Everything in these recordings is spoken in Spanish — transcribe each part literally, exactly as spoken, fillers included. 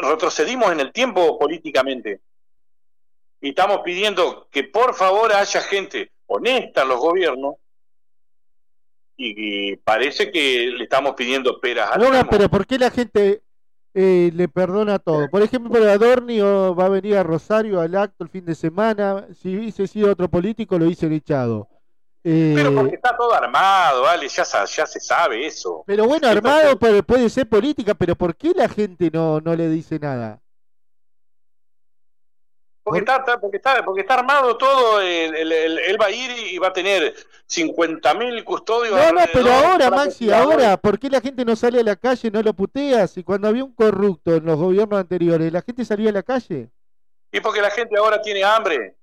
retrocedimos en el tiempo políticamente. Y estamos pidiendo que por favor haya gente honesta en los gobiernos, y, y parece que le estamos pidiendo peras al Ahora, olmo. pero ¿por qué la gente eh, le perdona todo? Por ejemplo, Adorni oh, va a venir a Rosario al acto el fin de semana. Si hubiese sido otro político, lo hubiesen echado. Eh, Pero porque está todo armado, vale, ya, ya se sabe eso. pero bueno, armado Entonces, puede ser política, pero ¿por qué la gente no, no le dice nada? Porque está, porque está, porque está armado todo, él, él, él, él va a ir y va a tener cincuenta mil custodios. No, no, pero ahora, Maxi, ahora, ¿por qué la gente no sale a la calle, no lo putea? Si cuando había un corrupto en los gobiernos anteriores, la gente salía a la calle. Y porque la gente ahora tiene hambre.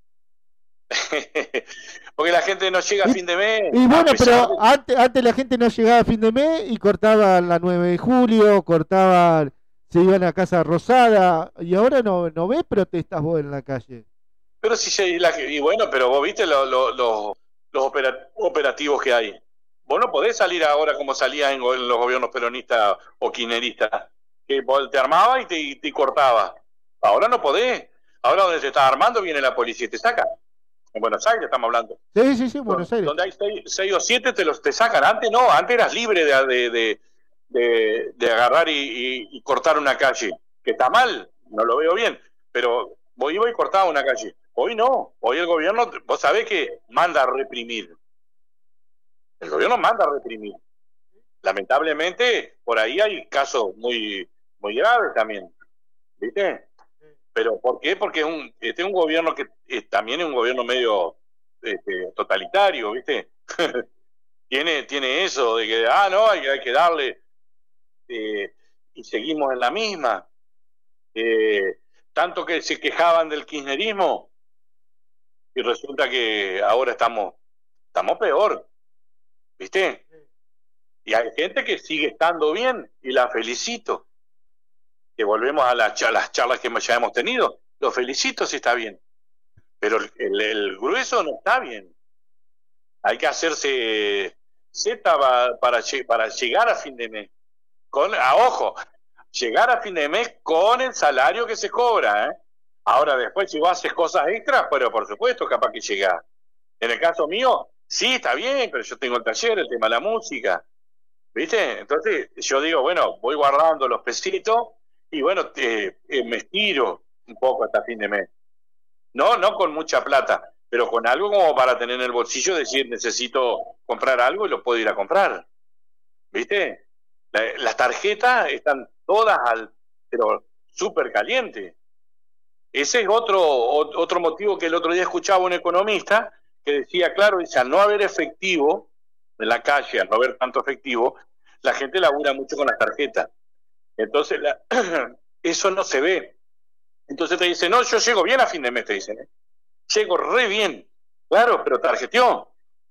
Porque la gente no llega y, a fin de mes. Y bueno, pero de... antes, antes la gente no llegaba a fin de mes y cortaban la nueve de julio, cortaban... se iban a Casa Rosada, y ahora no, no ves protestas vos en la calle. Pero si se, la, y bueno, pero vos viste lo, lo, lo, los operativos que hay. Vos no podés salir ahora como salías en, en los gobiernos peronistas o kirchneristas, que vos te armaba y te, y te cortaba. Ahora no podés. Ahora donde te estás armando viene la policía y te saca. En Buenos Aires estamos hablando. Sí, sí, sí, en Buenos Aires. Donde hay seis, seis o siete te los te sacan. Antes no, antes eras libre de... de, de De, de agarrar y, y, y cortar una calle, que está mal, no lo veo bien, pero voy iba y cortaba una calle. Hoy no, hoy el gobierno, vos sabés que manda a reprimir. El gobierno manda a reprimir. Lamentablemente, por ahí hay casos muy, muy graves también, ¿viste? Pero ¿por qué? Porque es un, este es un gobierno que es, también es un gobierno medio este, totalitario, ¿viste? tiene, tiene eso de que, ah, no, hay, hay que darle... Eh, y seguimos en la misma, eh, tanto que se quejaban del kirchnerismo y resulta que ahora estamos estamos peor, ¿viste? Y hay gente que sigue estando bien y la felicito, que volvemos a, la, a las charlas que ya hemos tenido, los felicito si está bien, pero el, el grueso no está bien. Hay que hacerse zeta para, para, para llegar a fin de mes. Con, a, ojo, llegar a fin de mes con el salario que se cobra, ¿eh? Ahora después si vos haces cosas extras, pero por supuesto capaz que llegás. En el caso mío, sí, está bien, pero yo tengo el taller, el tema de la música, ¿viste? Entonces yo digo, bueno, voy guardando los pesitos y bueno, te, eh, me estiro un poco hasta fin de mes. No, no con mucha plata, pero con algo como para tener en el bolsillo, decir, necesito comprar algo y lo puedo ir a comprar, ¿viste? Las tarjetas están todas al, pero súper caliente. Ese es otro, otro motivo que el otro día escuchaba un economista que decía, claro, dice, al no haber efectivo en la calle, al no haber tanto efectivo, la gente labura mucho con las tarjetas. Entonces, la, eso no se ve. Entonces te dicen, no, yo llego bien a fin de mes, te dicen. ¿eh? Llego re bien. Claro, pero tarjeteó.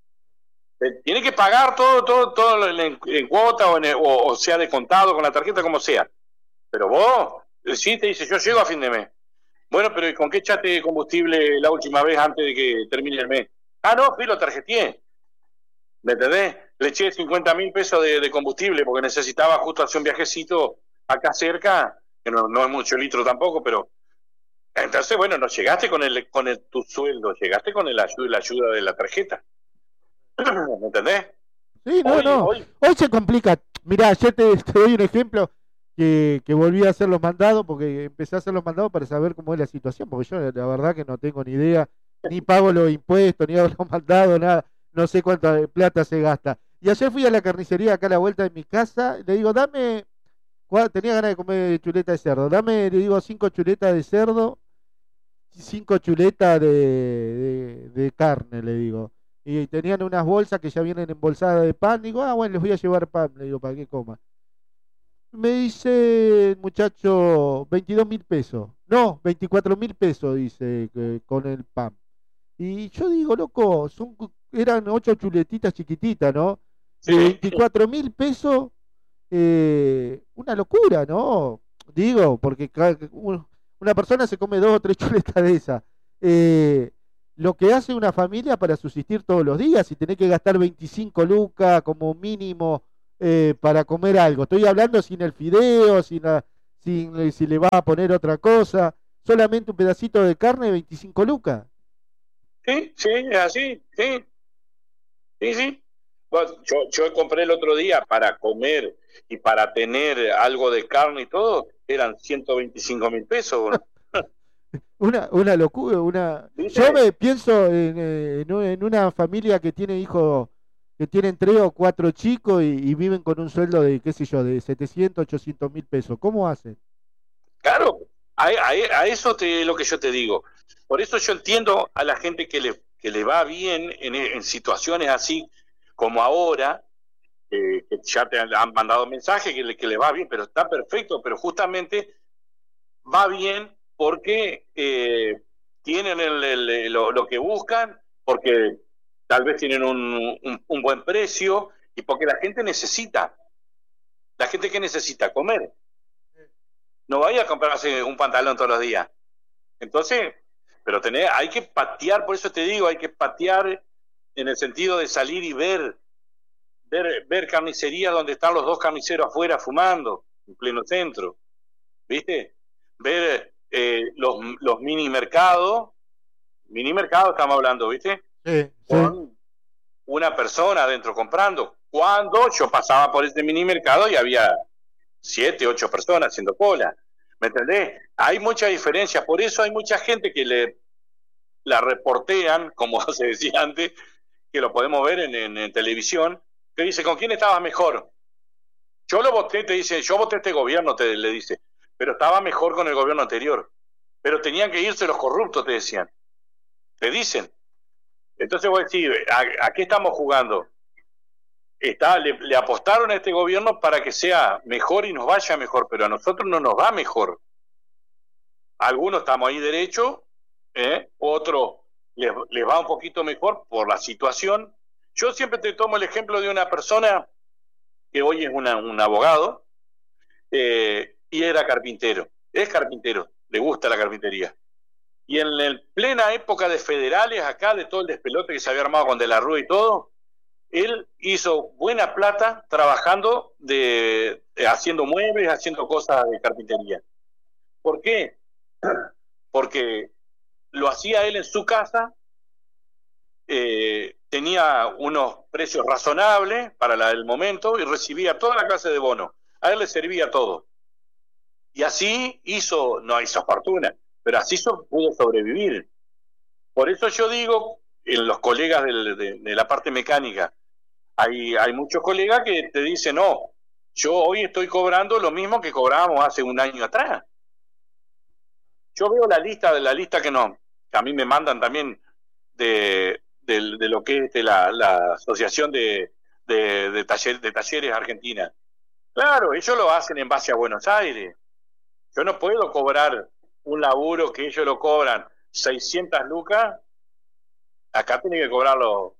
Tiene que pagar todo, todo, todo en, en cuota o, en, o, o sea descontado con la tarjeta, como sea. Pero vos, sí, te dice, yo llego a fin de mes. Bueno, pero ¿con qué echaste combustible la última vez antes de que termine el mes? Ah, no, fui, lo tarjeteé. ¿Me entendés? Le eché cincuenta mil pesos de, de combustible porque necesitaba justo hacer un viajecito acá cerca, que no, no es mucho litro tampoco, pero... Entonces, bueno, no llegaste con el con el, tu sueldo, llegaste con el ayuda, la ayuda de la tarjeta. ¿Me entendés? Sí, no, hoy, no. Hoy... hoy se complica. Mirá, yo te, te doy un ejemplo que, que volví a hacer los mandados, porque empecé a hacer los mandados para saber cómo es la situación, porque yo la verdad que no tengo ni idea, ni pago los impuestos, ni hago los mandados, nada, no sé cuánta plata se gasta. Y ayer fui a la carnicería acá a la vuelta de mi casa, le digo, dame, tenía ganas de comer chuleta de cerdo, dame, le digo, cinco chuletas de cerdo, cinco chuletas de, de, de carne, le digo. Y tenían unas bolsas que ya vienen embolsadas de pan. Digo, ah, bueno, les voy a llevar pan. Le digo, para que coma. Me dice el muchacho, veintidós mil pesos. No, veinticuatro mil pesos, dice, que, con el pan. Y yo digo, loco, son, eran ocho chuletitas chiquititas, ¿no? De veinticuatro mil pesos, eh, una locura, ¿no? Digo, porque una persona se come dos o tres chuletas de esas. Eh... Lo que hace una familia para subsistir todos los días y tener que gastar veinticinco lucas como mínimo eh, para comer algo. Estoy hablando sin el fideo, sin, la, sin, si le va a poner otra cosa, solamente un pedacito de carne, veinticinco lucas. Sí, sí, es así, sí, sí, sí. Bueno, yo, yo compré el otro día para comer y para tener algo de carne y todo, eran ciento veinticinco mil pesos. Una, una locura, una... ¿Viste? Yo me pienso en, eh, en, en una familia que tiene hijos, que tienen tres o cuatro chicos y, y viven con un sueldo de, qué sé yo, de setecientos, ochocientos mil pesos. ¿Cómo hacen? Claro, a, a, a eso te, es lo que yo te digo. Por eso yo entiendo a la gente que le, que le va bien en, en situaciones así como ahora, eh, que ya te han, han mandado mensajes que le, que le va bien, pero está perfecto, pero justamente va bien porque eh, tienen el, el, lo, lo que buscan, porque tal vez tienen un, un, un buen precio y porque la gente necesita. La gente que necesita comer. No vaya a comprarse un pantalón todos los días. Entonces, pero tener, hay que patear, por eso te digo, hay que patear en el sentido de salir y ver, ver, ver carnicerías donde están los dos carniceros afuera fumando, en pleno centro, ¿viste? Ver eh, los, los mini mercados, mini mercados estamos hablando, ¿viste? Sí, Con sí. una persona adentro comprando. Cuando yo pasaba por ese mini mercado y había siete, ocho personas haciendo cola. ¿Me entendés? Hay mucha diferencia, por eso hay mucha gente que le la reportean, como se decía antes, que lo podemos ver en, en, en televisión, que dice, ¿con quién estaba mejor? Yo lo voté, te dice, yo voté este gobierno, te le dice, pero estaba mejor con el gobierno anterior. Pero tenían que irse los corruptos, te decían. Te dicen. Entonces voy a decir, ¿a, a qué estamos jugando? Está, le, le apostaron a este gobierno para que sea mejor y nos vaya mejor, pero a nosotros no nos va mejor. Algunos estamos ahí derecho, ¿eh? Otros les, les va un poquito mejor por la situación. Yo siempre te tomo el ejemplo de una persona que hoy es una, un abogado eh, y era carpintero. Es carpintero, le gusta la carpintería. Y en la plena época de federales, acá, de todo el despelote que se había armado con De la Rúa y todo, él hizo buena plata trabajando, de, de haciendo muebles, haciendo cosas de carpintería. ¿Por qué? Porque lo hacía él en su casa, eh, tenía unos precios razonables para la, el momento y recibía toda la clase de bonos. A él le servía todo. Y así hizo, no hizo fortuna, pero así so, pudo sobrevivir. Por eso yo digo, en los colegas de, de, de la parte mecánica, hay, hay muchos colegas que te dicen, no, yo hoy estoy cobrando lo mismo que cobrábamos hace un año atrás. Yo veo la lista de la lista que no, que a mí me mandan también de, de, de lo que es de la, la asociación de, de, de, taller, de talleres argentina. Claro, ellos lo hacen en base a Buenos Aires. Yo no puedo cobrar un laburo que ellos lo cobran seiscientas lucas, acá tiene que cobrarlo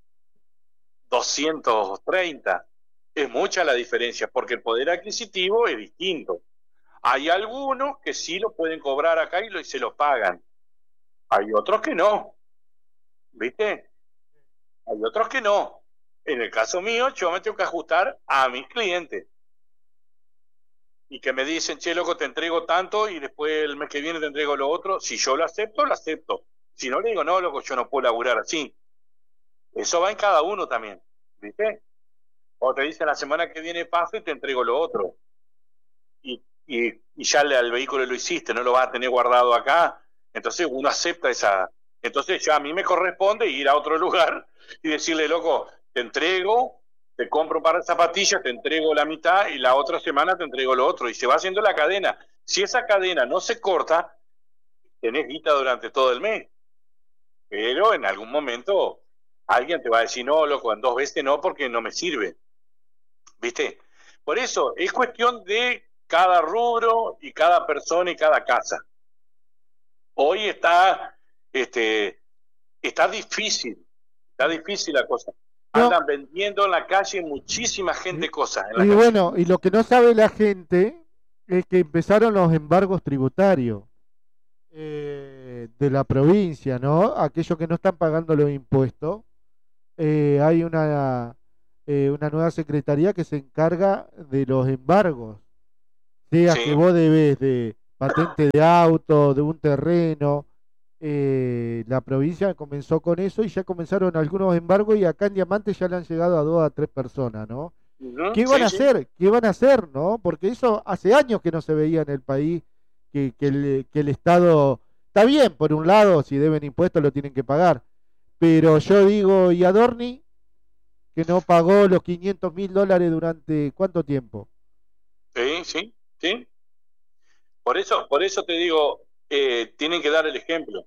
doscientos treinta. Es mucha la diferencia, porque el poder adquisitivo es distinto. Hay algunos que sí lo pueden cobrar acá y, lo, y se lo pagan. Hay otros que no. ¿Viste? Hay otros que no. En el caso mío, yo me tengo que ajustar a mis clientes. Y que me dicen, che, loco, te entrego tanto y después el mes que viene te entrego lo otro. Si yo lo acepto, lo acepto. Si no, le digo, no, loco, yo no puedo laburar así. Eso va en cada uno también. ¿Viste? O te dicen, la semana que viene paso y te entrego lo otro. Y, y, y ya le, al vehículo lo hiciste, no lo vas a tener guardado acá. Entonces uno acepta esa... Entonces ya a mí me corresponde ir a otro lugar y decirle, loco, te entrego, te compro un par de zapatillas, te entrego la mitad y la otra semana te entrego lo otro. Y se va haciendo la cadena. Si esa cadena no se corta, tenés guita durante todo el mes. Pero en algún momento alguien te va a decir, no, loco, en dos veces no, porque no me sirve. ¿Viste? Por eso es cuestión de cada rubro y cada persona y cada casa. Hoy está, este, está difícil, está difícil la cosa. No. Andan vendiendo en la calle muchísima gente cosas. En la y calle. Bueno, y lo que no sabe la gente es que empezaron los embargos tributarios eh, de la provincia, ¿no? Aquellos que no están pagando los impuestos. Eh, hay una, eh, una nueva secretaría que se encarga de los embargos. sea Sí. que vos debes de patente de auto, de un terreno. Eh, la provincia comenzó con eso y ya comenzaron algunos embargos y acá en Diamante ya le han llegado a dos a tres personas, ¿no? Ujú, ¿Qué van sí, a sí. hacer? ¿Qué van a hacer, no? Porque eso hace años que no se veía en el país, que, que el, que el Estado, está bien, por un lado, si deben impuestos lo tienen que pagar, pero yo digo, ¿y Adorni, que no pagó los quinientos mil dólares durante cuánto tiempo? Sí, sí, sí. Por eso, por eso te digo, eh, tienen que dar el ejemplo.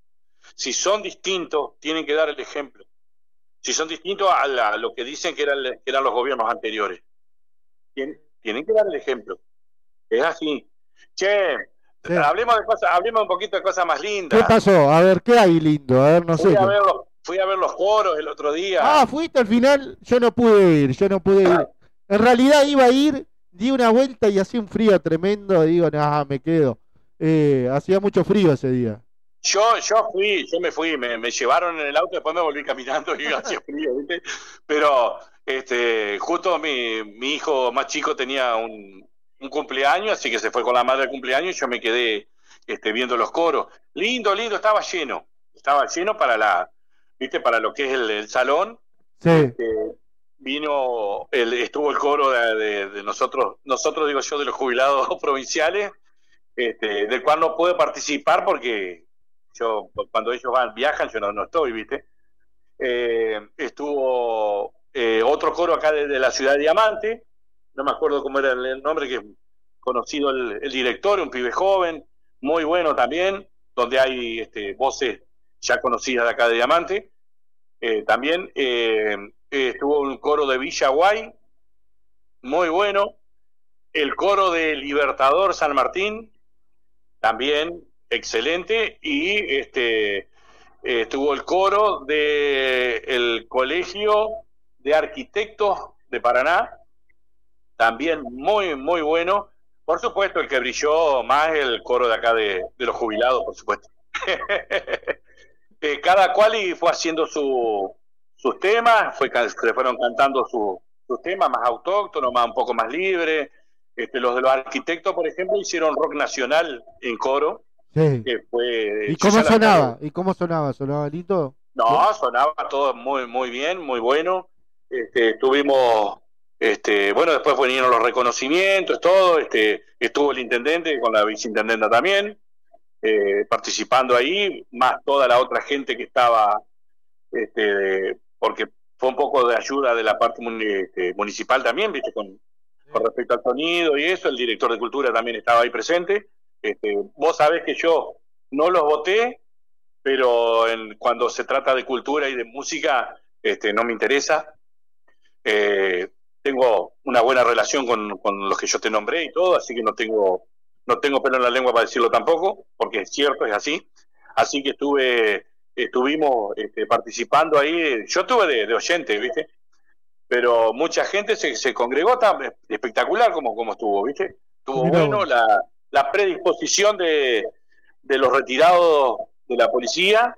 Si son distintos, tienen que dar el ejemplo. Si son distintos a, la- a lo que dicen que eran, que eran los gobiernos anteriores, tienen, tienen que dar el ejemplo. Es así. Che, Sí. hablemos de cosas, hablemos un poquito de cosas más ¿Qué lindas. pasó? A ver, ¿qué hay lindo? A ver, no Fui sé a qué. ver los, fui a ver los coros el otro día. Ah, fuiste al final, yo no pude ir, yo no pude ir. En realidad iba a ir, di una vuelta y hacía un frío tremendo, digo, nada, me quedo. Eh, hacía mucho frío ese día. Yo, yo fui, yo me fui, me, me llevaron en el auto, después me volví caminando y hacía frío, ¿viste? Pero este, justo mi, mi hijo más chico tenía un, un cumpleaños, así que se fue con la madre al cumpleaños y yo me quedé este, viendo los coros. Lindo, lindo, estaba lleno, estaba lleno para la, ¿viste? Para lo que es el, el salón. Sí. Este, vino, el, estuvo el coro de, de, de nosotros, nosotros digo yo, de los jubilados provinciales, este, del cual no puedo participar porque yo cuando ellos van viajan yo no, no estoy, viste. Eh, estuvo eh, otro coro acá de, de la ciudad de Diamante, no me acuerdo cómo era el, el nombre, que es conocido el, el director, un pibe joven, muy bueno también, donde hay este, voces ya conocidas de acá de Diamante. Eh, también eh, eh, estuvo un coro de Villa Guay, muy bueno. El coro de Libertador San Martín, también excelente. Y este eh, estuvo el coro del Colegio de Arquitectos de Paraná, también muy, muy bueno. Por supuesto, el que brilló más el coro de acá de, de los jubilados, por supuesto. eh, cada cual y fue haciendo su, sus temas, fue, se fueron cantando su, sus temas más autóctonos, más, un poco más libres. Este, los de los arquitectos, por ejemplo, hicieron rock nacional en coro. Sí. Que fue, ¿Y cómo sonaba? ¿Y cómo sonaba? ¿Sonaba lindo? No, sonaba todo muy, muy bien, muy bueno. Este, tuvimos, este, bueno, después vinieron los reconocimientos, todo. Este, estuvo el intendente con la viceintendenta también, eh, participando ahí, más toda la otra gente que estaba, este, de, porque fue un poco de ayuda de la parte este, municipal también, viste, con, con respecto al sonido y eso. El director de cultura también estaba ahí presente. Este, vos sabés que yo no los voté, pero en, cuando se trata de cultura y de música, este, no me interesa. Eh, tengo una buena relación con, con los que yo te nombré y todo, así que no tengo, no tengo pelo en la lengua para decirlo tampoco, porque es cierto, es así. Así que estuve, estuvimos este, participando ahí. Yo estuve de, de oyente, ¿viste? Pero mucha gente se, se congregó, tan espectacular como, como estuvo, ¿viste? Estuvo Mirá bueno vos. la, la predisposición de, de los retirados de la policía,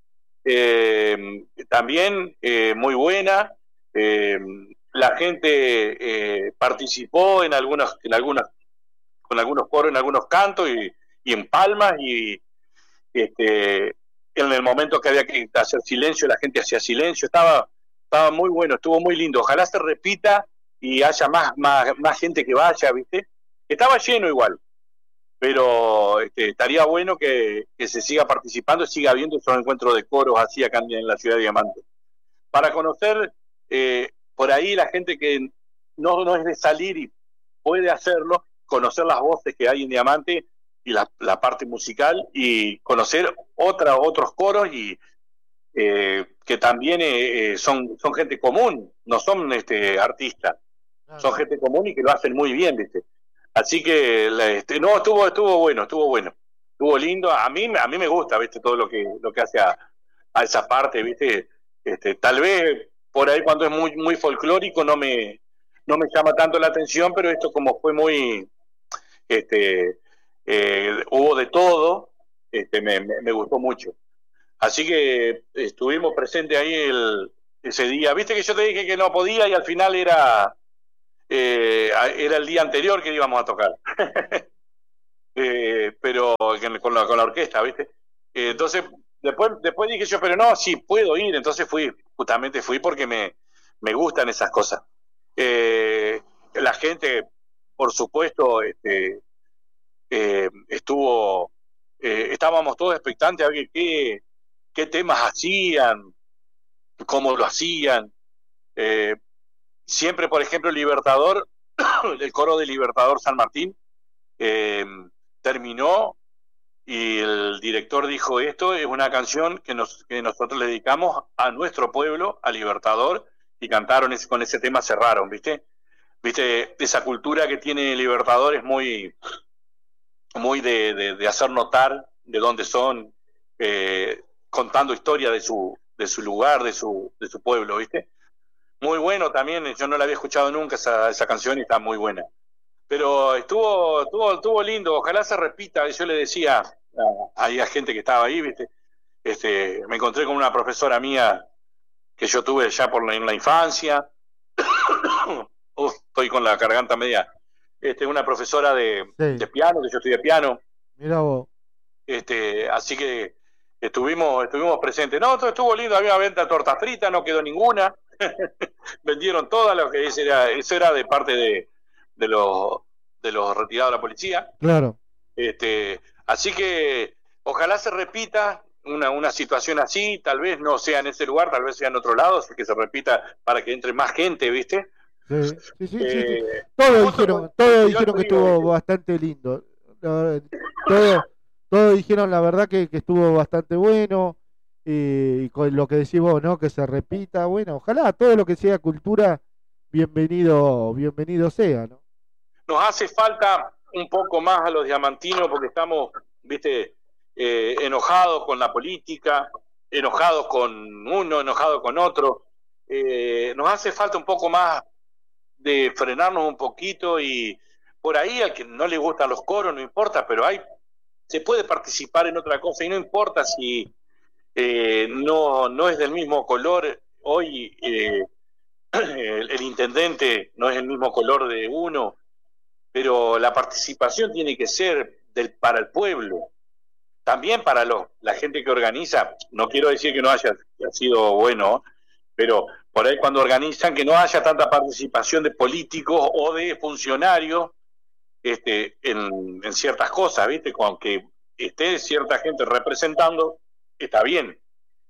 eh, también eh, muy buena. Eh, la gente eh, participó en algunos, en algunas, con algunos coros, en algunos cantos y, y en palmas, y este, en el momento que había que hacer silencio, la gente hacía silencio. Estaba, estaba muy bueno, estuvo muy lindo. Ojalá se repita y haya más, más, más gente que vaya, ¿viste? Estaba lleno igual, pero este, estaría bueno que, que se siga participando y siga habiendo esos encuentros de coros así acá en la ciudad de Diamante. Para conocer eh, por ahí la gente que no, no es de salir y puede hacerlo, conocer las voces que hay en Diamante y la, la parte musical, y conocer otra, otros coros y eh, que también eh, son, son gente común, no son este, artistas, Claro. son gente común y que lo hacen muy bien, ¿viste? Así que este, no, estuvo, estuvo bueno, estuvo bueno, estuvo lindo. A mí, a mí me gusta, ¿viste? Todo lo que, lo que hace a, a esa parte, ¿viste? Este, tal vez por ahí cuando es muy, muy folclórico no me, no me llama tanto la atención, pero esto como fue muy, este, eh, hubo de todo, este, me, me, me gustó mucho. Así que estuvimos presentes ahí el, ese día. Viste que yo te dije que no podía y al final era eh, era el día anterior que íbamos a tocar. eh, pero con la, con la orquesta, ¿viste? Eh, entonces, después, después dije yo, pero no, sí, puedo ir. Entonces fui, justamente fui porque me, me gustan esas cosas. Eh, la gente, por supuesto, este, eh, estuvo, eh, estábamos todos expectantes a ver qué, qué temas hacían, cómo lo hacían. Eh, siempre, por ejemplo, Libertador, el coro de Libertador San Martín, eh, terminó y el director dijo, esto es una canción que, nos, que nosotros le dedicamos a nuestro pueblo, a Libertador, y cantaron ese, con ese tema, cerraron, ¿viste? ¿Viste? Esa cultura que tiene Libertador es muy, muy de, de, de hacer notar de dónde son, eh, contando historia de su, de su lugar, de su, de su pueblo, ¿viste? Muy bueno también, yo no la había escuchado nunca esa, esa canción y está muy buena. Pero estuvo, estuvo, estuvo lindo, ojalá se repita. Yo le decía a, a gente que estaba ahí, ¿viste? Este, me encontré con una profesora mía que yo tuve ya por la, en la infancia. Uf, estoy con la garganta media. Este, una profesora de, sí. de piano, que yo estudié piano. Mira vos. Este, así que estuvimos, estuvimos presentes. No, todo estuvo lindo, había venta de torta frita, no quedó ninguna. Vendieron todas, lo que eso era, eso era de parte de, de los de los retirados de la policía. Claro. Este, así que ojalá se repita una, una situación así, tal vez no sea en ese lugar, tal vez sea en otro lado, que se repita para que entre más gente, ¿viste? Sí, sí, sí, eh, sí, sí. Todos dijeron, todos dijeron que estuvo ¿viste? bastante lindo. Todos todo dijeron la verdad que, que estuvo bastante bueno. Y, y con lo que decís vos, ¿no? Que se repita, bueno, ojalá todo lo que sea cultura, bienvenido, bienvenido sea, ¿no? Nos hace falta un poco más a los diamantinos porque estamos, viste, eh, enojados con la política, enojados con uno, enojados con otro. Eh, nos hace falta un poco más de frenarnos un poquito y por ahí al que no le gustan los coros, no importa, pero hay, se puede participar en otra cosa y no importa si Eh, no, no es del mismo color. Hoy eh, el, el intendente no es el mismo color de uno, pero la participación tiene que ser del, para el pueblo, también para los, la gente que organiza. No quiero decir que no haya, haya sido bueno, pero por ahí cuando organizan que no haya tanta participación de políticos o de funcionarios este, en, en ciertas cosas, ¿viste? Con que esté cierta gente representando, está bien.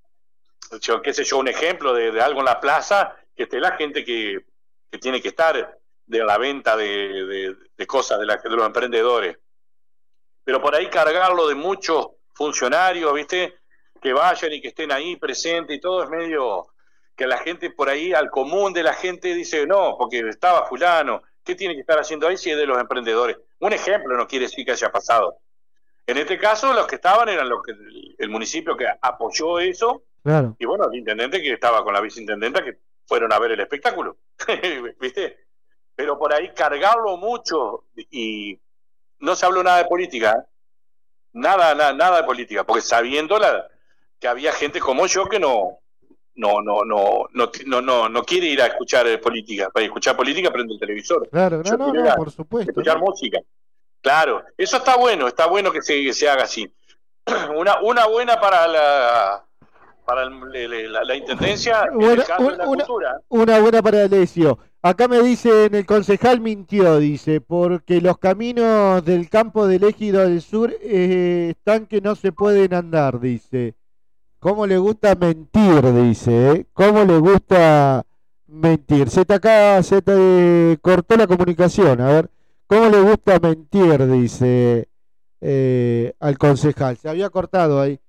Yo, qué sé yo, un ejemplo de, de algo en la plaza, que esté la gente que, que tiene que estar de la venta de, de, de cosas de, la, de los emprendedores. Pero por ahí cargarlo de muchos funcionarios, ¿viste? Que vayan y que estén ahí presentes y todo, es medio que la gente por ahí, al común de la gente, dice, no, porque estaba fulano, ¿qué tiene que estar haciendo ahí si es de los emprendedores? Un ejemplo no quiere decir que haya pasado. En este caso, los que estaban eran los que el municipio que apoyó eso, claro. Y bueno, el intendente que estaba con la viceintendenta que fueron a ver el espectáculo, ¿viste? Pero por ahí cargarlo mucho y no se habló nada de política, ¿eh? nada, nada, nada de política, porque sabiendo la, que había gente como yo que no, no, no, no, no, no, no, no quiere ir a escuchar política. Para escuchar política prende el televisor. Claro, no, no, no, por supuesto. Escuchar ¿no? música. Claro, eso está bueno, está bueno que se, que se haga así. Una, una buena para la para el, la, la intendencia, buena, en el caso una, de la una, cultura. Una buena para Alessio. Acá me dicen, el concejal mintió, dice, porque los caminos del campo del Ejido del Sur eh, están que no se pueden andar, dice. ¿Cómo le gusta mentir, dice? ¿eh? ¿Cómo le gusta mentir? Se te acá, se te cortó la comunicación, a ver. ¿Cómo le gusta mentir? Dice eh, al concejal. Se había cortado ahí.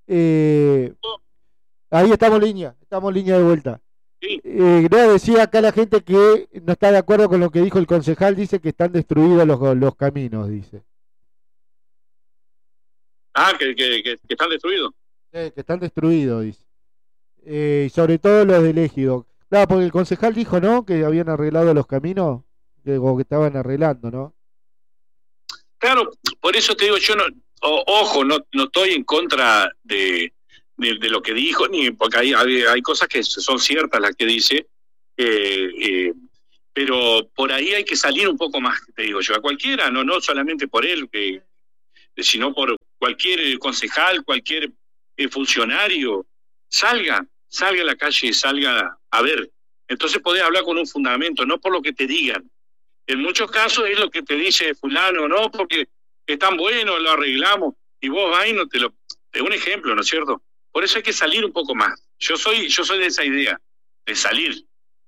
Eh, ahí estamos en línea, estamos en línea de vuelta. Sí. Eh, no, decía acá la gente que no está de acuerdo con lo que dijo el concejal, dice que están destruidos los, los caminos, dice. Ah, que, que, que, que están destruidos. Sí, que están destruidos, dice. Eh, y sobre todo los del Ejido. Claro, porque el concejal dijo, ¿no? Que habían arreglado los caminos, que, o que estaban arreglando, ¿no? Claro, por eso te digo, yo no, o, ojo, no, no estoy en contra de, de, de lo que dijo, ni porque hay, hay, hay cosas que son ciertas las que dice, eh, eh, pero por ahí hay que salir un poco más, te digo yo, a cualquiera, no, no solamente por él, que, sino por cualquier concejal, cualquier eh, funcionario, salga, salga a la calle, salga a ver. Entonces podés hablar con un fundamento, no por lo que te digan. En muchos casos es lo que te dice fulano, no, porque es tan bueno, lo arreglamos, y vos vas y no te lo... Es un ejemplo, ¿no es cierto? Por eso hay que salir un poco más. Yo soy, yo soy de esa idea, de salir.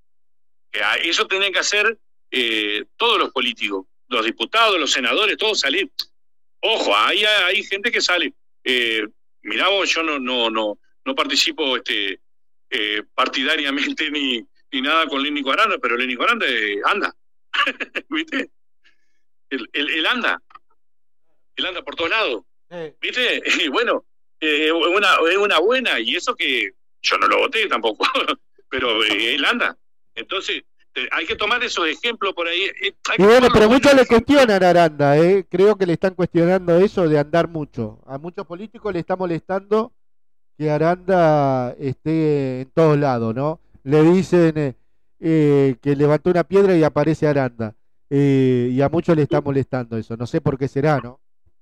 Eso tienen que hacer eh, todos los políticos, los diputados, los senadores, todos salir. Ojo, hay, hay gente que sale. Eh, mirá vos, yo no, no, no, no participo este, eh, partidariamente ni, ni nada con Lénico Aranda, pero Lénico Aranda eh, anda. ¿Viste? Él, él, él anda. Él anda por todos lados. ¿Viste? Y bueno, eh, es, una, es una buena, y eso que yo no lo voté tampoco, pero eh, él anda. Entonces, te, hay que tomar esos ejemplos por ahí. Eh, y bueno, pero muchos le cuestionan a Aranda, ¿eh? Creo que le están cuestionando eso de andar mucho. A muchos políticos le está molestando que Aranda esté en todos lados, ¿no? Le dicen eh, eh, que levantó una piedra y aparece Aranda. Eh, y a muchos le está molestando eso. No sé por qué será, ¿no?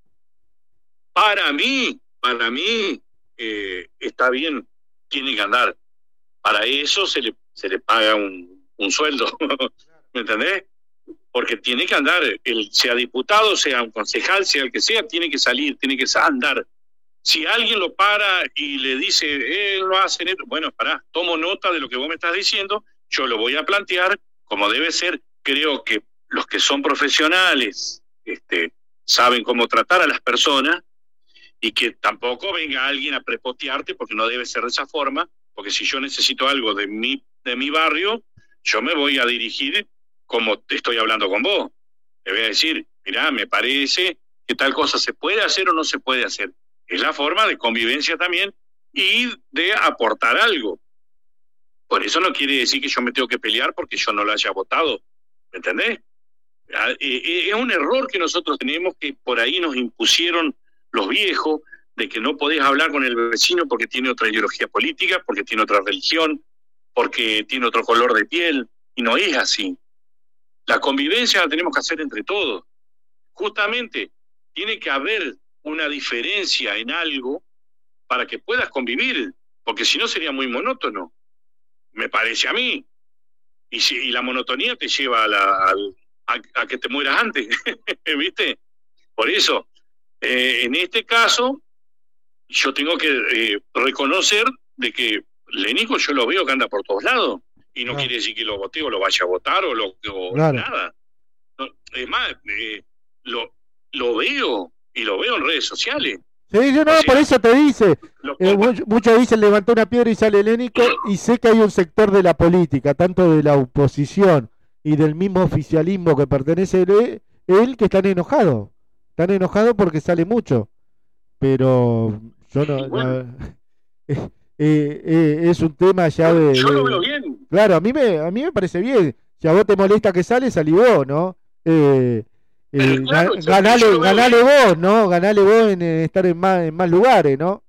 Para mí, para mí, eh, está bien, tiene que andar. Para eso se le, se le paga un, un sueldo, ¿me entendés? Porque tiene que andar, el, sea diputado, sea un concejal, sea el que sea, tiene que salir, tiene que andar. Si alguien lo para y le dice, eh, lo hacen, bueno, pará, tomo nota de lo que vos me estás diciendo, yo lo voy a plantear como debe ser. Creo que los que son profesionales este, saben cómo tratar a las personas, y que tampoco venga alguien a prepotearte, porque no debe ser de esa forma, porque si yo necesito algo de mi, de mi barrio, yo me voy a dirigir como te estoy hablando con vos. Le voy a decir, mirá, me parece que tal cosa se puede hacer o no se puede hacer. Es la forma de convivencia también y de aportar algo. Por eso no quiere decir que yo me tengo que pelear porque yo no lo haya votado, ¿me entendés? Es un error que nosotros tenemos, que por ahí nos impusieron los viejos, de que no podés hablar con el vecino porque tiene otra ideología política, porque tiene otra religión, porque tiene otro color de piel, y no es así. La convivencia la tenemos que hacer entre todos. Justamente, tiene que haber una diferencia en algo para que puedas convivir, porque si no sería muy monótono, me parece a mí. Y, si, y la monotonía te lleva a, la, a, a, a que te mueras antes, ¿viste? Por eso, Eh, en este caso, yo tengo que eh, reconocer de que Lénico yo lo veo que anda por todos lados, y no claro. quiere decir que lo vote o lo vaya a votar o, lo, o claro. nada. No, es más, eh, lo, lo veo y lo veo en redes sociales. Sí, yo no, o sea, por eso te dice. Eh, muchos dicen levantó una piedra y sale Lénico, y sé que hay un sector de la política, tanto de la oposición y del mismo oficialismo que pertenece a él, que están enojados. Están enojados porque sale mucho, pero yo no, bueno. no eh, eh, eh, es un tema ya de, yo lo veo bien. Claro, a mí me a mí me parece bien. Si a vos te molesta que sale, salí vos, ¿no? Eh, eh, claro, ga, ganale, ganale vos, ¿no? Ganale vos en, en estar en más en más lugares, ¿no?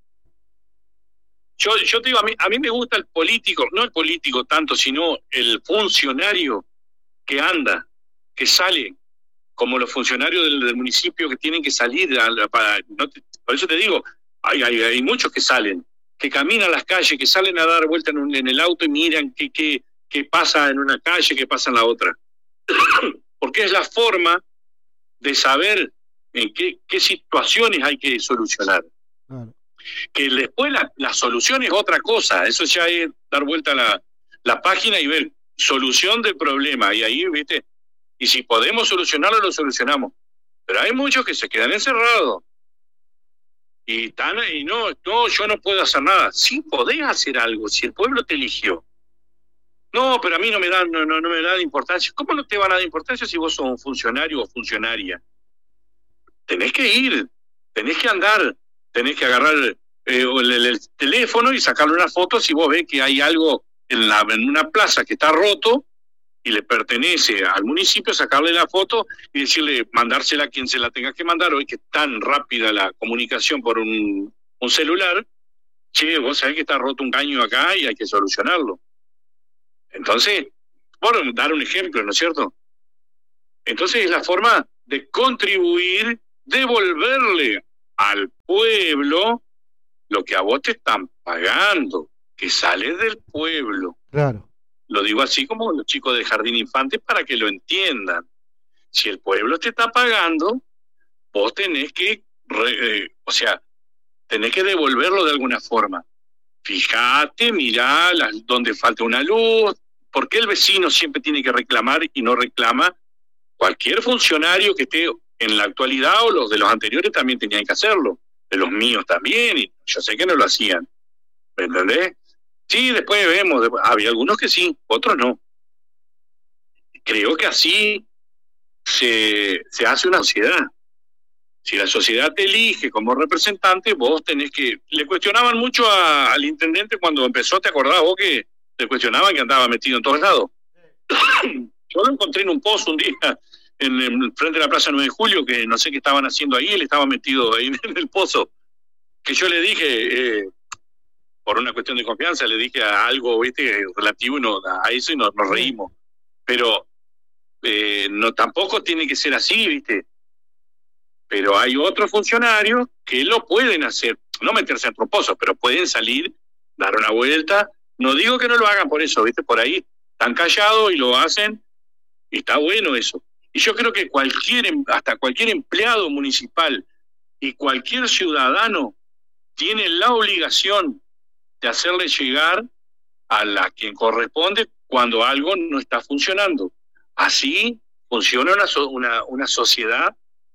Yo yo te digo, a mí a mí me gusta el político, no el político tanto, sino el funcionario que anda, que sale, como los funcionarios del, del municipio que tienen que salir a, para, no te, por eso te digo, hay, hay, hay muchos que salen, que caminan las calles, que salen a dar vuelta en, un, en el auto y miran qué, qué, qué pasa en una calle, qué pasa en la otra. Porque es la forma de saber en qué, qué situaciones hay que solucionar. Claro. Que después la, la solución es otra cosa, eso ya es dar vuelta a la, la página y ver solución del problema, y ahí, viste, y si podemos solucionarlo, lo solucionamos. Pero hay muchos que se quedan encerrados. Y están y no, no, yo no puedo hacer nada. Sí podés hacer algo, si el pueblo te eligió. No, pero a mí no me da, no, no, no me da importancia. ¿Cómo no te van a dar importancia si vos sos un funcionario o funcionaria? Tenés que ir, tenés que andar, tenés que agarrar eh, el, el, el teléfono y sacarle una foto si vos ves que hay algo en, la, en una plaza que está roto y le pertenece al municipio, sacarle la foto y decirle, mandársela a quien se la tenga que mandar. Hoy que es tan rápida la comunicación por un, un celular, che, vos sabés que está roto un caño acá y hay que solucionarlo. Entonces, por dar un ejemplo, ¿no es cierto? Entonces es la forma de contribuir, devolverle al pueblo lo que a vos te están pagando, que sale del pueblo. Claro. Lo digo así como los chicos de jardín infante para que lo entiendan. Si el pueblo te está pagando, vos tenés que, re, eh, o sea, tenés que devolverlo de alguna forma. Fíjate, mirá las, donde falta una luz. ¿Por qué el vecino siempre tiene que reclamar y no reclama? Cualquier funcionario que esté en la actualidad o los de los anteriores también tenían que hacerlo. De los míos también, y yo sé que no lo hacían. ¿Me entendés? Sí, después vemos, había algunos que sí, otros no. Creo que así se, se hace una sociedad. Si la sociedad te elige como representante, vos tenés que... Le cuestionaban mucho a, al intendente cuando empezó, ¿te acordás vos que le cuestionaban que andaba metido en todos lados? Yo lo encontré en un pozo un día, en, en frente de la Plaza nueve de Julio, que no sé qué estaban haciendo ahí, él estaba metido ahí en el pozo. Que yo le dije, eh, por una cuestión de confianza, le dije a algo, ¿viste?, relativo y no, a eso y nos, nos reímos. Pero eh, no tampoco tiene que ser así, ¿viste? Pero hay otros funcionarios que lo pueden hacer, no meterse en propósito, pero pueden salir, dar una vuelta. No digo que no lo hagan por eso, ¿viste? Por ahí están callados y lo hacen, y está bueno eso. Y yo creo que cualquier, hasta cualquier empleado municipal y cualquier ciudadano tiene la obligación de hacerle llegar a la quien corresponde cuando algo no está funcionando. Así funciona una, una, una sociedad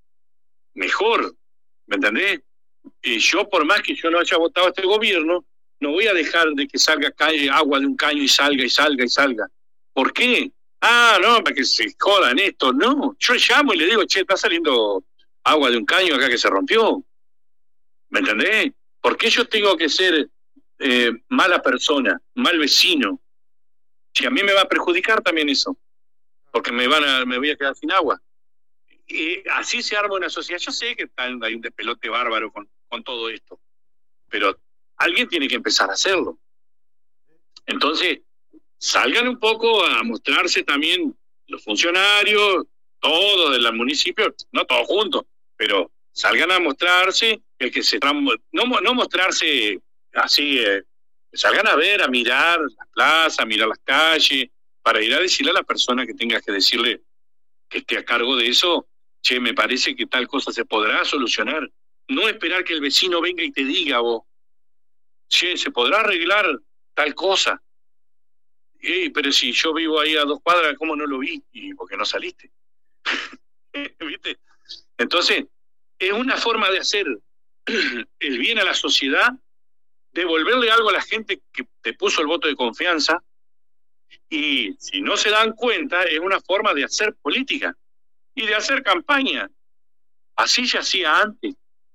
mejor, ¿me entendés? Y yo, por más que yo no haya votado a este gobierno, no voy a dejar de que salga calle, agua de un caño y salga y salga y salga. ¿Por qué? Ah, no, para que se jodan esto. No, yo llamo y le digo, che, está saliendo agua de un caño acá que se rompió. ¿Me entendés? ¿Por qué yo tengo que ser eh, mala persona, mal vecino? Si a mí me va a perjudicar también eso, porque me van a, me voy a quedar sin agua. Y así se arma una sociedad. Yo sé que hay un despelote bárbaro con, con todo esto, pero alguien tiene que empezar a hacerlo. Entonces, salgan un poco a mostrarse también los funcionarios, todos del municipio, no todos juntos, pero salgan a mostrarse, el que se no, no mostrarse así, eh, salgan a ver, a mirar las plazas, a mirar las calles, para ir a decirle a la persona que tenga que decirle que esté a cargo de eso, che, me parece que tal cosa se podrá solucionar. No esperar que el vecino venga y te diga vos, che, se podrá arreglar tal cosa. Ey, pero si yo vivo ahí a dos cuadras, ¿cómo no lo vi? Y porque no saliste. ¿Viste? Entonces, es una forma de hacer el bien a la sociedad, devolverle algo a la gente que te puso el voto de confianza, y si no se dan cuenta, es una forma de hacer política y de hacer campaña. Así ya hacía antes.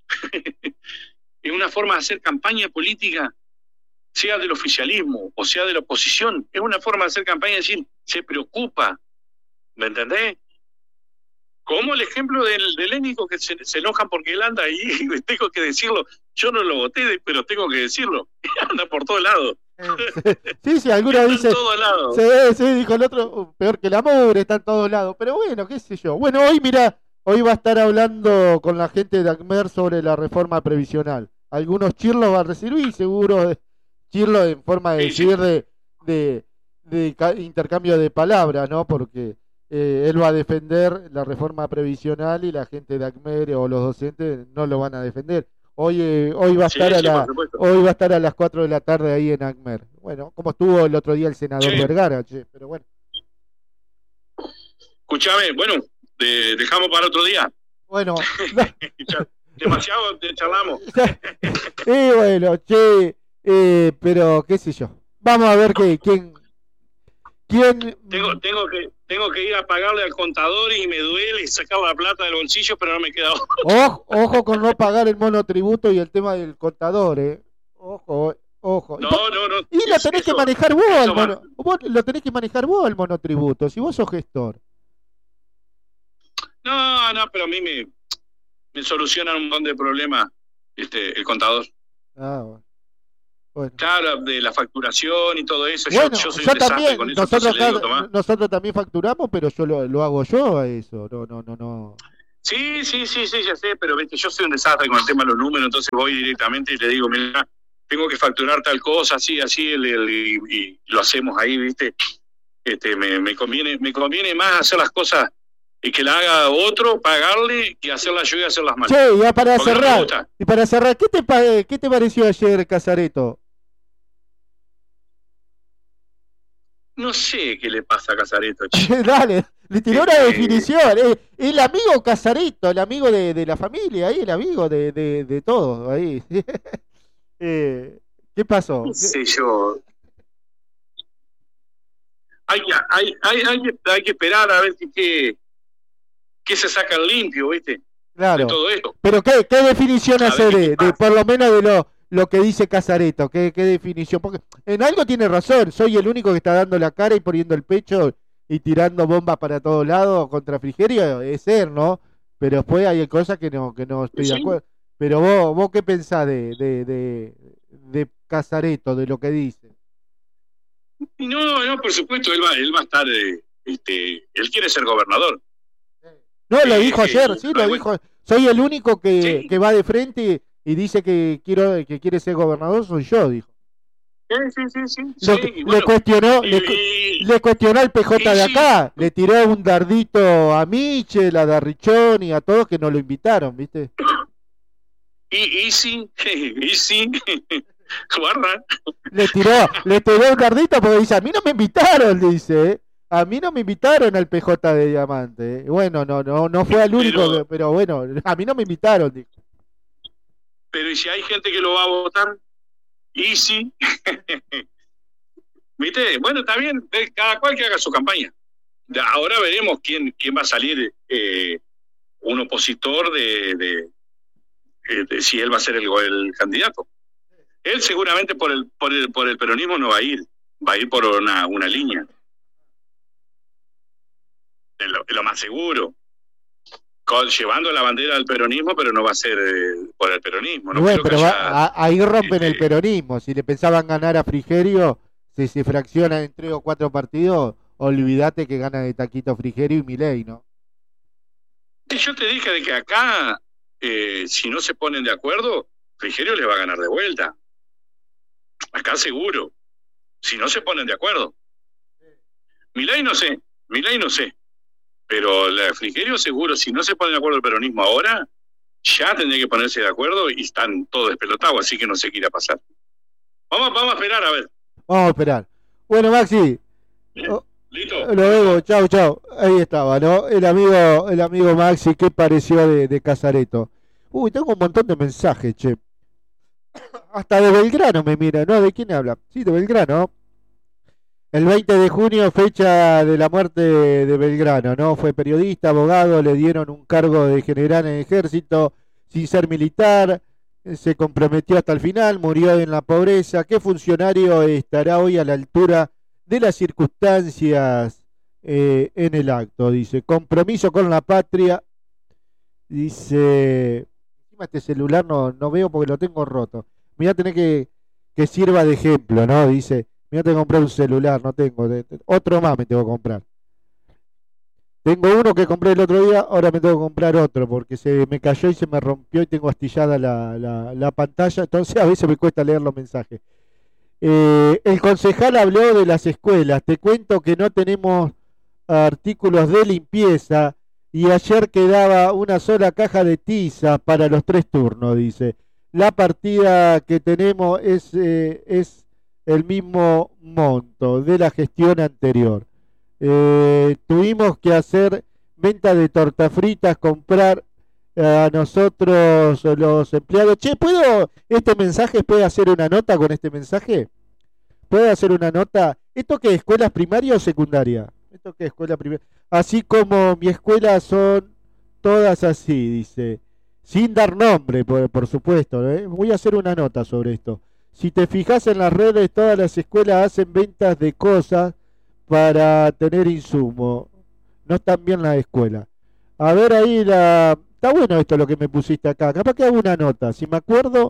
Es una forma de hacer campaña política, sea del oficialismo o sea de la oposición. Es una forma de hacer campaña y decir, se preocupa. ¿Me entendés? Como el ejemplo del, del Lénico, que se, se enojan porque él anda ahí, y tengo que decirlo. Yo no lo voté, pero tengo que decirlo. Anda por todos lados. Sí, sí, algunos dicen. Sí, sí, dijo el otro, peor que la mugre, está en todos lados. Pero bueno, qué sé yo. Bueno, hoy, mira, hoy va a estar hablando con la gente de ACMER sobre la reforma previsional. Algunos chirlos va a recibir, seguro, chirlos en forma de decir de, de, de, de intercambio de palabras, ¿no? Porque eh, él va a defender la reforma previsional y la gente de ACMER o los docentes no lo van a defender. Hoy eh, hoy va a estar sí, a sí, la, hoy va a estar a las cuatro de la tarde ahí en ACMER. Bueno, como estuvo el otro día el senador sí. Vergara, che, pero bueno. Escuchame, bueno, de, dejamos para otro día. Bueno. Demasiado te charlamos. Y bueno, che, eh, pero qué sé yo. Vamos a ver que, quién quién tengo tengo que tengo que ir a pagarle al contador y me duele sacar la plata del bolsillo, pero no me queda ojo. Ojo, ojo con no pagar el monotributo y el tema del contador, eh. Ojo, ojo. No, y no, no. Y lo tenés eso, que manejar vos, al mono, vos lo tenés que manejar vos el monotributo, si vos sos gestor. No, no, pero a mí me, me solucionan un montón de problemas este, el contador. Ah, bueno. Bueno. Claro, de la facturación y todo eso. Bueno, yo, yo soy yo un desastre también, con eso. nosotros, le digo, acá, nosotros también facturamos, pero yo lo, lo hago yo a eso, no, no, no, no. Sí, sí, sí, sí, ya sé, pero viste, yo soy un desastre con el tema de los números, entonces voy directamente y le digo, mira, tengo que facturar tal cosa, así, así, el, el, y, y lo hacemos ahí, viste. Este, me, me conviene, me conviene más hacer las cosas y que la haga otro, pagarle, que hacerlas yo y hacerlas mal. Sí, ya para Porque cerrar, no y para cerrar, ¿qué te, ¿qué te pareció ayer, Casareto? No sé qué le pasa a Casareto. Dale, le tiró una definición. Eh, el amigo Casareto, el amigo de, de la familia, ahí, el amigo de, de, de todos, ahí. eh, ¿Qué pasó? No sé yo. Hay, hay, hay, hay, hay que esperar a ver qué, qué se saca limpio, ¿viste? Claro. De todo esto. Pero ¿qué, qué definición hace de, de, por lo menos de lo, lo que dice Casareto? ¿Qué, ¿Qué definición? Porque en algo tiene razón. Soy el único que está dando la cara y poniendo el pecho y tirando bombas para todos lados contra Frigerio. Es ser, ¿no? Pero después hay cosas que no, que no estoy ¿Sí? de acuerdo. Pero vos, vos ¿qué pensás de, de, de, de Casareto, de lo que dice? No, no, por supuesto, él va, él va a estar, eh, este, él quiere ser gobernador. No, lo dijo ayer, sí, lo dijo. Soy el único que, sí. que va de frente y dice que quiero que quiere ser gobernador, soy yo, dijo. Sí, sí, sí, sí. Lo, sí le, bueno, cuestionó, y, le, y, le cuestionó al P J y, de acá, sí. le tiró un dardito a Michel, a Darrichón y a todos que no lo invitaron, ¿viste? Y, y sí, y sí, guarda. Le tiró, le tiró un dardito porque dice, a mí no me invitaron, dice, ¿eh? A mí no me invitaron al P J de Diamante. ¿eh? Bueno, no, no, no fue al único, pero, pero bueno, a mí no me invitaron, dijo. Pero ¿y si hay gente que lo va a votar? Y sí. ¿Viste? Bueno, está bien, cada cual que haga su campaña. Ahora veremos quién, quién va a salir eh, un opositor de, de, de, de si él va a ser el, el candidato. Él seguramente por el, por el por el peronismo no va a ir, va a ir por una, una línea. Es lo, es lo más seguro. Con, llevando la bandera del peronismo, pero no va a ser eh, por el peronismo. No bueno, pero haya, va, a, ahí rompen este, el peronismo. Si le pensaban ganar a Frigerio, si se fracciona en tres o cuatro partidos, olvídate que gana de taquito Frigerio y Milei, ¿no? Yo te dije de que acá, eh, si no se ponen de acuerdo, Frigerio les va a ganar de vuelta. Acá seguro. Si no se ponen de acuerdo. Milei no sé, Milei no sé. Pero la Frigerio seguro, si no se pone de acuerdo el peronismo ahora, ya tendría que ponerse de acuerdo y están todos despelotados, así que no sé qué irá a pasar. Vamos, vamos a esperar a ver. Vamos a esperar. Bueno, Maxi. Oh, ¿listo? Lo veo, chau, chau. Ahí estaba, ¿no? El amigo, el amigo Maxi, ¿qué pareció de, de Casareto? Uy, tengo un montón de mensajes, che. Hasta de Belgrano me mira, ¿no? ¿De quién habla? Sí, de Belgrano. El veinte de junio, fecha de la muerte de Belgrano, ¿no? Fue periodista, abogado, le dieron un cargo de general en el ejército sin ser militar, se comprometió hasta el final, murió en la pobreza. ¿Qué funcionario estará hoy a la altura de las circunstancias eh, en el acto? Dice, compromiso con la patria. Dice, encima este celular no, no veo porque lo tengo roto. Me voy a tener que, que sirva de ejemplo, ¿no? Dice, me voy a tener que comprar un celular, no tengo. Otro más me tengo que comprar. Tengo uno que compré el otro día, ahora me tengo que comprar otro porque se me cayó y se me rompió y tengo astillada la, la, la pantalla, entonces a veces me cuesta leer los mensajes. Eh, el concejal habló de las escuelas. Te cuento que no tenemos artículos de limpieza y ayer quedaba una sola caja de tiza para los tres turnos, dice. La partida que tenemos es, eh, es el mismo monto de la gestión anterior. Eh, tuvimos que hacer venta de tortas fritas, comprar a nosotros los empleados. Che, ¿puedo, este mensaje, puede hacer una nota con este mensaje? ¿Puede hacer una nota? ¿Esto qué, escuelas primaria o secundaria? ¿Esto qué, escuela primaria? Así como mi escuela son todas así, dice. Sin dar nombre, por, por supuesto, ¿eh? Voy a hacer una nota sobre esto. Si te fijas en las redes, todas las escuelas hacen ventas de cosas para tener insumo. No están bien las escuelas. A ver ahí la... Está bueno esto lo que me pusiste acá. Capaz que hago una nota. Si me acuerdo,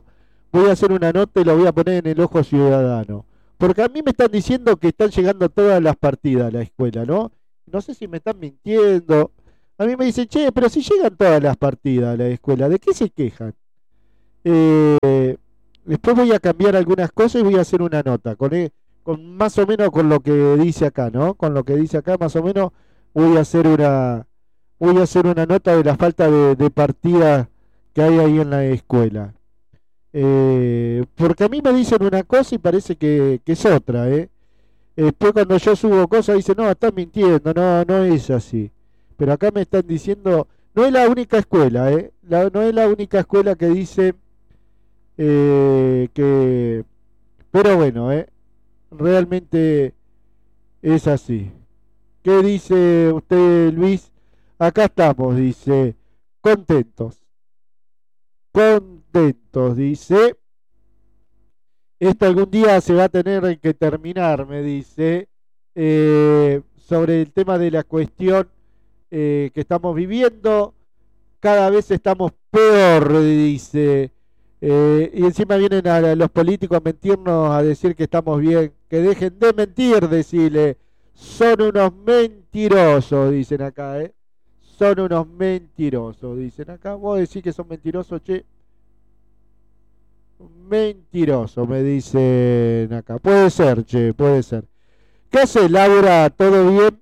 voy a hacer una nota y lo voy a poner en el Ojo Ciudadano. Porque a mí me están diciendo que están llegando todas las partidas a la escuela, ¿no? No sé si me están mintiendo. A mí me dicen, che, pero si llegan todas las partidas a la escuela, ¿de qué se quejan? Eh, después voy a cambiar algunas cosas y voy a hacer una nota, con, con más o menos con lo que dice acá, ¿no? Con lo que dice acá, más o menos, voy a hacer una, voy a hacer una nota de la falta de, de partidas que hay ahí en la escuela. Eh, porque a mí me dicen una cosa y parece que, que es otra, ¿eh? Después cuando yo subo cosas dicen, no, estás mintiendo, no, no es así. Pero acá me están diciendo, no es la única escuela, ¿eh? La, no es la única escuela que dice eh, que... Pero bueno, ¿eh? Realmente es así. ¿Qué dice usted, Luis? Acá estamos, dice, contentos. Contentos, dice. Esto algún día se va a tener que terminar, me dice, eh, sobre el tema de la cuestión eh, que estamos viviendo. Cada vez estamos peor, dice. Eh, y encima vienen a, a los políticos a mentirnos, a decir que estamos bien. Que dejen de mentir, decirle. Son unos mentirosos, dicen acá, ¿eh? Son unos mentirosos, dicen acá. Vos decís que son mentirosos, che. Mentiroso, me dicen acá. Puede ser, che, puede ser. ¿Qué hace, Laura? ¿Todo bien?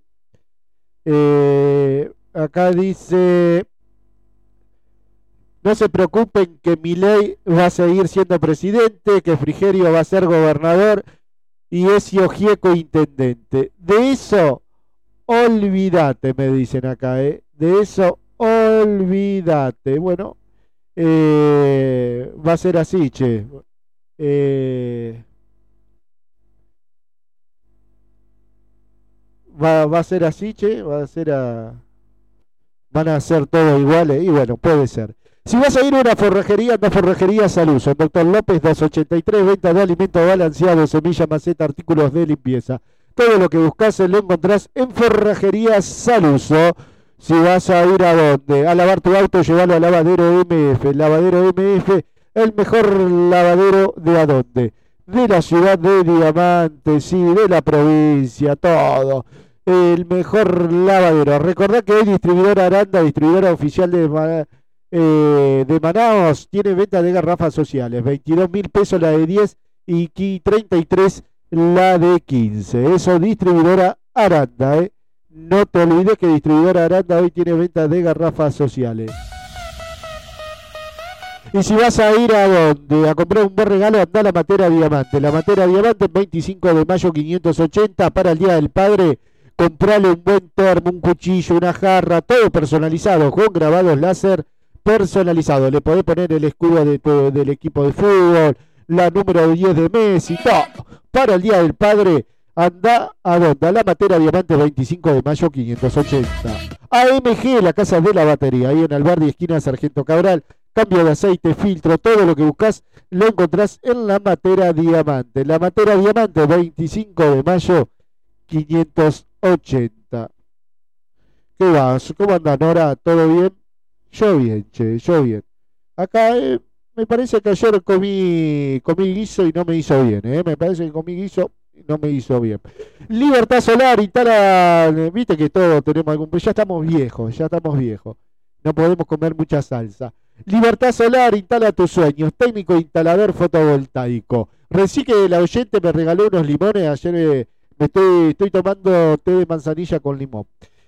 Eh, acá dice... No se preocupen que Milei va a seguir siendo presidente, que Frigerio va a ser gobernador y Ezio Gieco intendente. De eso, olvídate, me dicen acá, ¿eh? De eso, olvídate. Bueno... Eh, va a ser así, che. Eh, va, va a ser así, che. Va a ser a... Van a ser todos iguales. Y bueno, puede ser. Si vas a ir a una forrajería, anda a Forrajería Saluso. Doctor López doscientos ochenta y tres, venta de alimentos balanceados, semilla, maceta, artículos de limpieza. Todo lo que buscas lo encontrás en Forrajería Saluso. Si vas a ir a dónde, a lavar tu auto, llévalo a Lavadero M F. Lavadero M F, el mejor lavadero de a dónde. De la ciudad de Diamante, sí, de la provincia, todo. El mejor lavadero. Recordá que es distribuidora Aranda, distribuidora oficial de, eh, de Manaos. Tiene venta de garrafas sociales. veintidós mil pesos la de diez y treinta y tres la de quince. Eso, distribuidora Aranda, eh. No te olvides que Distribuidora Aranda hoy tiene venta de garrafas sociales. Y si vas a ir a donde a comprar un buen regalo, anda a la Matera Diamante. La Matera Diamante, veinticinco de mayo quinientos ochenta, para el Día del Padre. Comprale un buen termo, un cuchillo, una jarra, todo personalizado, con grabados láser personalizados. Le podés poner el escudo de tu, del equipo de fútbol, la número diez de Messi, todo. Para el Día del Padre. Anda a dónde, a la Matera Diamante, veinticinco de mayo quinientos ochenta. A M G, la casa de la batería, ahí en Albardi, esquina Sargento Cabral. Cambio de aceite, filtro, todo lo que buscas lo encontrás en la Matera Diamante. La Matera Diamante, veinticinco de mayo quinientos ochenta. ¿Qué vas? ¿Cómo anda, Nora? ¿Todo bien? Yo bien, che, yo bien. Acá eh, me parece que ayer comí, comí guiso y no me hizo bien, ¿eh? Me parece que comí guiso... no me hizo bien. Libertad Solar, instala, viste que todos tenemos algún, ya estamos viejos, ya estamos viejos, no podemos comer mucha salsa. Libertad Solar, instala tus sueños, técnico instalador fotovoltaico. Recién que la oyente me regaló unos limones, ayer eh, me estoy, estoy tomando té de manzanilla con limón.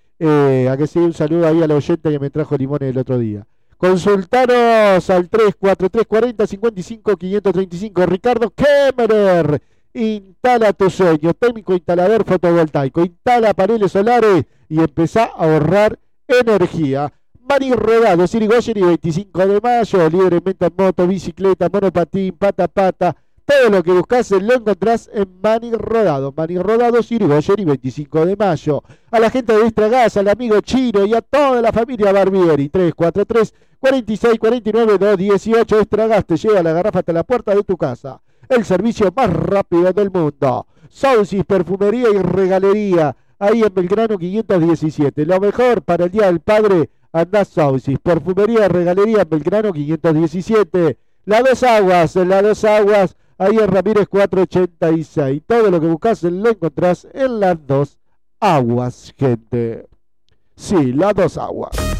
Eh, a que sí, un saludo ahí a la oyente que me trajo limones el otro día. Consultanos al tres cuatro tres cuatro cero cinco cinco cinco tres cinco. Ricardo Kemmerer. Instala tu sueño, técnico instalador fotovoltaico. Instala paneles solares y empezá a ahorrar energía. Mani Rodados, Irigoyen y veinticinco de mayo, libre en venta en moto, bicicleta, monopatín, pata pata. Todo lo que buscas lo encontrás en Mani Rodados. Mani Rodados, Irigoyen y veinticinco de mayo. A la gente de Estragas, al amigo Chino y a toda la familia Barbieri. tres cuatro tres cuatro seis cuatro nueve dos dieciocho. Estragas te lleva la garrafa hasta la puerta de tu casa. El servicio más rápido del mundo. Saucis, perfumería y regalería. Ahí en Belgrano quinientos diecisiete. Lo mejor para el Día del Padre, andá Saucis. Perfumería y regalería en Belgrano quinientos diecisiete. La Dos Aguas, la Dos Aguas, ahí en Ramírez cuatrocientos ochenta y seis. Todo lo que buscas lo encontrás en las Dos Aguas, gente. Sí, las Dos Aguas.